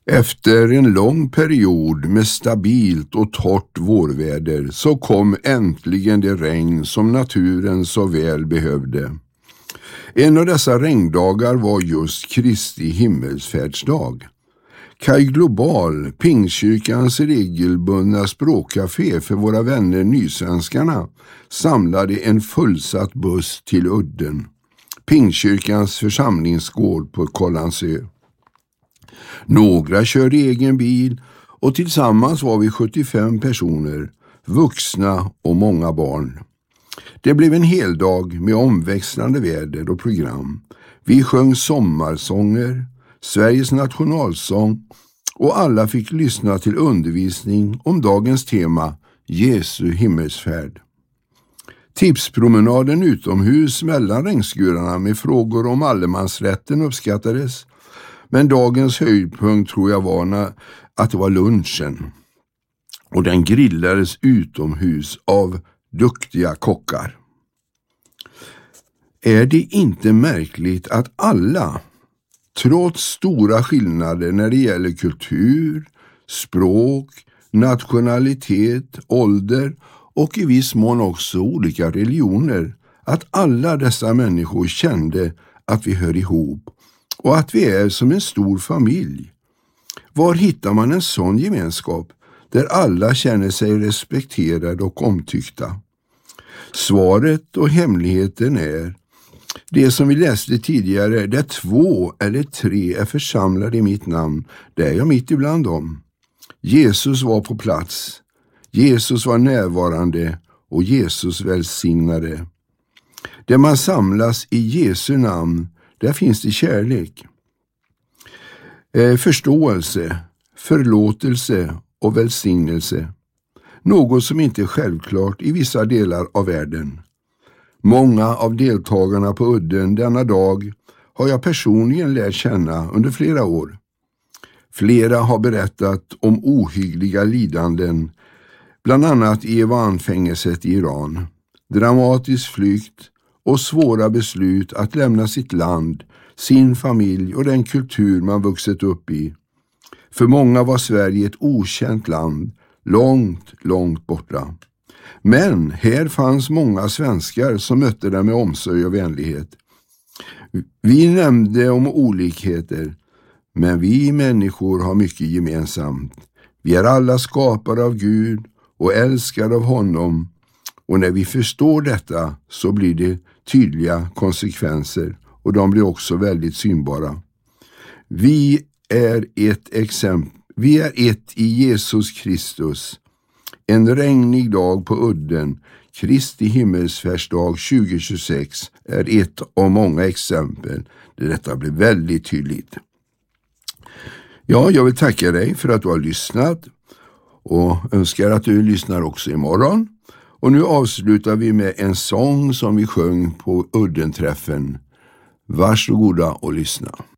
Efter en lång period med stabilt och torrt vårväder så kom äntligen det regn som naturen så väl behövde. En av dessa regndagar var just Kristi himmelsfärdsdag. Kaj Global, Pingstkyrkans regelbundna språkcafé för våra vänner nysvenskarna, samlade en fullsatt buss till udden. Pingstkyrkans församlingsgård på Kållandsö. Några körde egen bil och tillsammans var vi 75 personer, vuxna och många barn. Det blev en hel dag med omväxlande väder och program. Vi sjöng sommarsånger, Sveriges nationalsång och alla fick lyssna till undervisning om dagens tema Jesu himmelsfärd. Tipspromenaden utomhus mellan regnskurarna med frågor om allemansrätten uppskattades. Men dagens höjdpunkt tror jag var att det var lunchen. Och den grillades utomhus av duktiga kockar. Är det inte märkligt att alla, trots stora skillnader när det gäller kultur, språk, nationalitet, ålder och i viss mån också olika religioner, att alla dessa människor kände att vi hör ihop och att vi är som en stor familj? Var hittar man en sån gemenskap där alla känner sig respekterade och omtyckta? Svaret och hemligheten är det som vi läste tidigare, där 2 eller 3 är församlade i mitt namn, där är jag mitt ibland dem. Jesus var på plats, Jesus var närvarande och Jesus välsignade. Där man samlas i Jesu namn, där finns det kärlek, förståelse, förlåtelse och välsignelse. Något som inte är självklart i vissa delar av världen. Många av deltagarna på udden denna dag har jag personligen lärt känna under flera år. Flera har berättat om ohyggliga lidanden, bland annat i Evan-fängelset i Iran. Dramatisk flykt och svåra beslut att lämna sitt land, sin familj och den kultur man vuxit upp i. För många var Sverige ett okänt land, långt, långt borta. Men här fanns många svenskar som mötte dem med omsorg och vänlighet. Vi nämnde om olikheter, men vi människor har mycket gemensamt. Vi är alla skapade av Gud och älskade av honom. Och när vi förstår detta så blir det tydliga konsekvenser och de blir också väldigt synbara. Vi är ett i Jesus Kristus. En regnig dag på udden, Kristi himmelsfärdsdag 2026, är ett av många exempel där detta blir väldigt tydligt. Ja, jag vill tacka dig för att du har lyssnat och önskar att du lyssnar också imorgon. Och nu avslutar vi med en sång som vi sjöng på uddenträffen. Varsågoda och lyssna.